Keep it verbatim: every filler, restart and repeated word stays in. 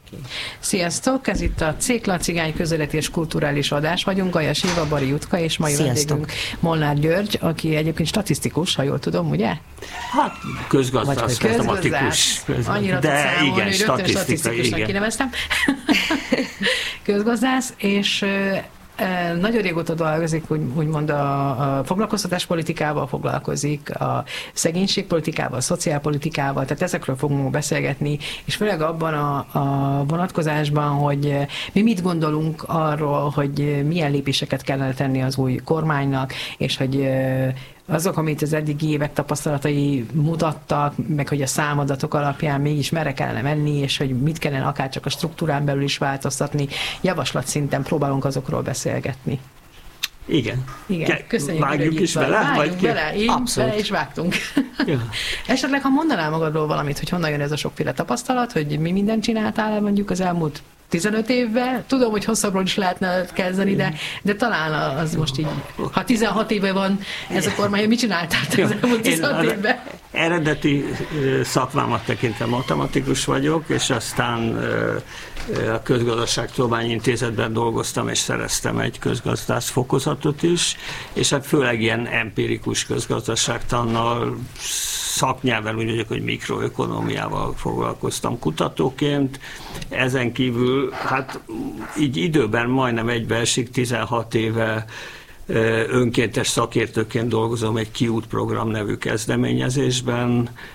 Sziasztok! Ez itt a Cékla Cigány Közéleti és Kulturális Adás. Vagyunk Gajas Éva, Bari Jutka és mai vendégünk Molnár György, aki egyébként statisztikus, ha jól tudom, ugye? Hát közgazdász, közgazdász. Annyira de számolni, igen, hogy statisztikusnak igen. kineveztem. Közgazdász, és nagyon régóta dolgozik, úgy, úgymond a, a foglalkoztatáspolitikával foglalkozik, a szegénységpolitikával, a szociálpolitikával, tehát ezekről fogunk beszélgetni, és főleg abban a, a vonatkozásban, hogy mi mit gondolunk arról, hogy milyen lépéseket kellene tenni az új kormánynak, és hogy azok, amit az eddigi évek tapasztalatai mutattak, meg hogy a számadatok alapján mégis merre kellene menni, és hogy mit kellene akár csak a struktúrán belül is változtatni, javaslatszinten próbálunk azokról beszélgetni. Igen. Igen. Köszönjük, vágjuk is bele? Vágjunk vagy bele, én bele is vágtunk. Ja. Esetleg, ha mondanál magadról valamit, hogy honnan jön ez a sokféle tapasztalat, hogy mi mindent csináltál mondjuk az elmúlt tizenöt évvel. Tudom, hogy hosszabbról is lehetne kezdeni, de, de talán az most így, ha tizenhat éve van ez a kormány, mit csináltál te az elmúlt tizenhat évben? Eredeti szakmámat tekintve matematikus vagyok, és aztán a Közgazdaságtudományi Intézetben dolgoztam, és szereztem egy közgazdász fokozatot is, és hát főleg ilyen empirikus közgazdaságtannal, szaknyelven úgy mondjuk, hogy mikroökonómiával foglalkoztam kutatóként. Ezen kívül, hát így időben majdnem egybeesik, tizenhat éve önkéntes szakértőként dolgozom egy Kiút program nevű kezdeményezésben,